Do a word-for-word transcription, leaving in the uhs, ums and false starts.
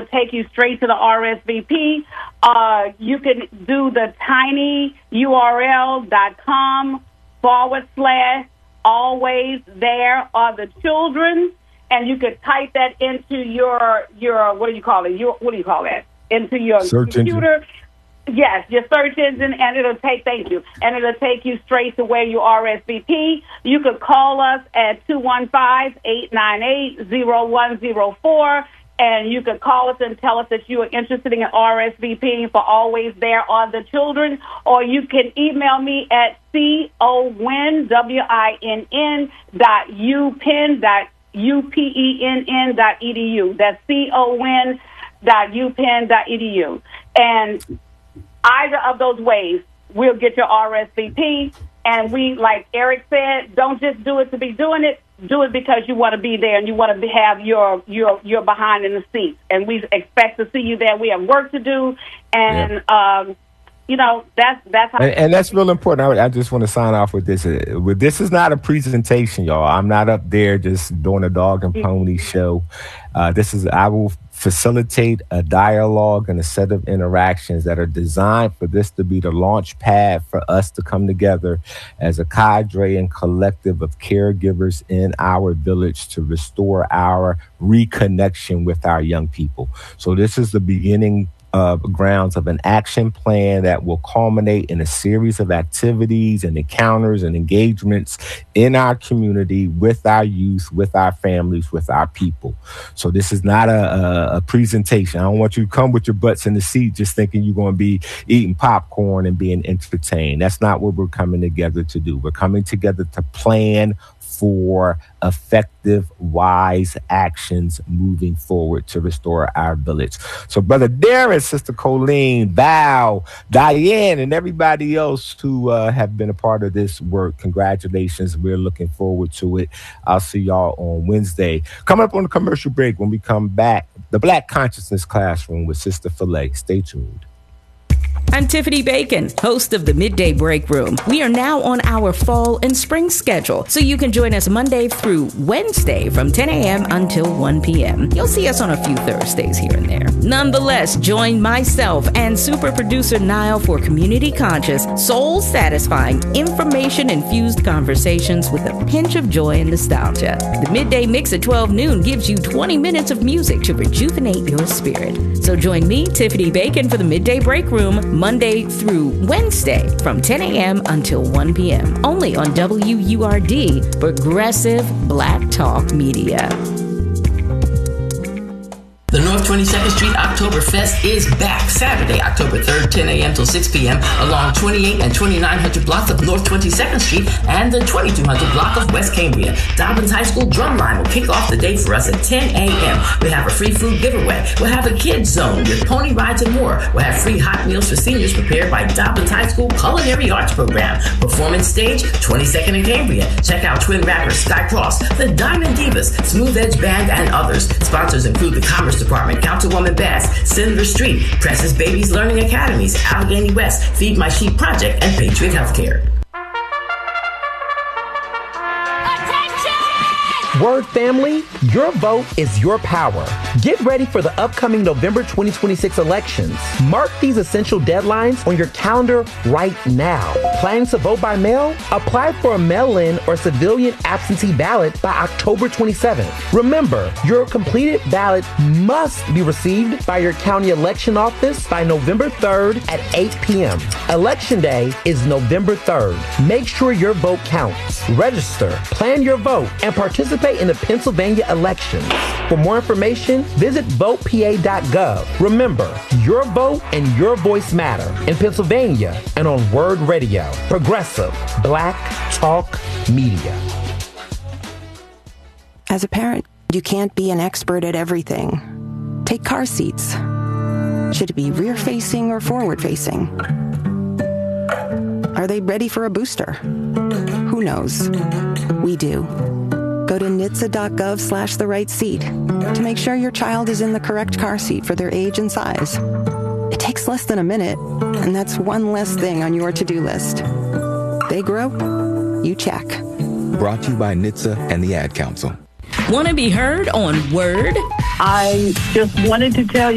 take you straight to the R S V P. Uh, you can do the tinyurl.com forward slash always there are the children, and you could type that into your, your what do you call it? Your, what do you call that? Into your search computer. Engine. Yes, your search engine, and it'll take, thank you, and it'll take you straight to where you R S V P. You could call us at two one five, eight nine eight, zero one zero four, and you could call us and tell us that you are interested in R S V P for Always There Are the Children, or you can email me at C-O-W-I-N, W I N N, dot upenn, dot U-P-E-N-N, dot E-D-U. That's C-O-N, dot upenn, dot E-D-U. And either of those ways, we'll get your R S V P. And we, like Eric said, don't just do it to be doing it. Do it because you want to be there and you want to be, have your, your your behind in the seats. And we expect to see you there. We have work to do. And, yeah. um, you know, that's that's how. And, and that's real important. I, I just want to sign off with this. Uh, with this is not a presentation, y'all. I'm not up there just doing a dog and pony show. Uh, this is, I will facilitate a dialogue and a set of interactions that are designed for this to be the launch pad for us to come together as a cadre and collective of caregivers in our village to restore our reconnection with our young people. So this is the beginning Uh, grounds of an action plan that will culminate in a series of activities and encounters and engagements in our community with our youth, with our families, with our people. So this is not a, a, a presentation. I don't want you to come with your butts in the seat just thinking you're going to be eating popcorn and being entertained. That's not what we're coming together to do. We're coming together to plan for effective, wise actions moving forward to restore our village. So Brother Darren, Sister Colleen, Val, Diane, and everybody else who uh, have been a part of this work, congratulations. We're looking forward to it. I'll see y'all on Wednesday. Coming up on the commercial break, when we come back, the Black Consciousness Classroom with Sister Filet. Stay tuned. I'm Tiffany Bacon, host of the Midday Break Room. We are now on our fall and spring schedule, so you can join us Monday through Wednesday from ten a.m. until one p.m. You'll see us on a few Thursdays here and there. Nonetheless, join myself and super producer Niall for community conscious, soul-satisfying, information-infused conversations with a pinch of joy and nostalgia. The Midday Mix at twelve noon gives you twenty minutes of music to rejuvenate your spirit. So join me, Tiffany Bacon, for the Midday Break Room, Monday through Wednesday from ten a.m. until one p.m. only on W U R D, Progressive Black Talk Media. The North twenty-second Street Oktoberfest is back Saturday, October third, ten a.m. till six p.m. along twenty-eight and twenty-nine hundred blocks of North twenty-second Street and the twenty-two hundred block of West Cambria. Dobbins High School Drumline will kick off the day for us at ten a.m. We have a free food giveaway. We'll have a kids zone with pony rides and more. We'll have free hot meals for seniors prepared by Dobbins High School Culinary Arts Program. Performance stage, twenty-second in Cambria. Check out twin rappers Sky Cross, the Diamond Divas, Smooth Edge Band, and others. Sponsors include the Commerce Department, Councilwoman Bass, Senator Street, Precious Babies Learning Academies, Allegheny West, Feed My Sheep Project, and Patriot Healthcare. Word family, your vote is your power. Get ready for the upcoming November twenty twenty-six elections. Mark these essential deadlines on your calendar right now. Planning to vote by mail? Apply for a mail-in or civilian absentee ballot by October twenty-seventh. Remember, your completed ballot must be received by your county election office by November third at eight p.m. Election day is November third. Make sure your vote counts. Register, plan your vote, and participate in the Pennsylvania elections. For more information, visit vote P A dot gov. Remember, your vote and your voice matter in Pennsylvania and on Word Radio, Progressive Black Talk Media. As a parent, you can't be an expert at everything. Take car seats. Should it be rear-facing or forward-facing? Are they ready for a booster? Who knows? We do. Go to N H T S A dot gov slash the right seat to make sure your child is in the correct car seat for their age and size. It takes less than a minute, and that's one less thing on your to-do list. They grow, you check. Brought to you by N H T S A and the Ad Council. Want to be heard on Word? I just wanted to tell you